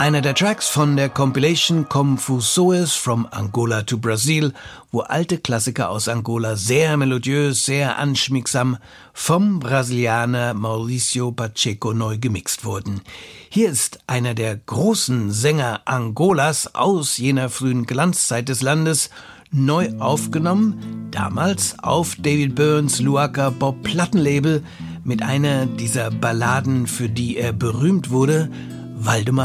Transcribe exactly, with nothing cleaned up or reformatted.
Einer der Tracks von der Compilation Confusoes from Angola to Brazil, wo alte Klassiker aus Angola sehr melodiös, sehr anschmiegsam vom Brasilianer Mauricio Pacheco neu gemixt wurden. Hier ist einer der großen Sänger Angolas aus jener frühen Glanzzeit des Landes, neu aufgenommen, damals auf David Byrnes Luaka Bob Plattenlabel, mit einer dieser Balladen, für die er berühmt wurde, Waldemar